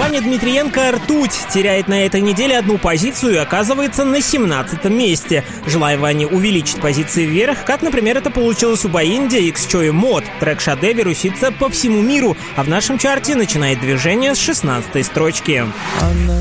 Ваня Дмитриенко «Ртуть» теряет на этой неделе одну позицию и оказывается на 17-м месте. Желая Ване увеличить позиции вверх, как, например, это получилось у Баинди X Choi Mod. Трек «Шаде» вирусится по всему миру, а в нашем чарте начинает движение с 16-й строчки.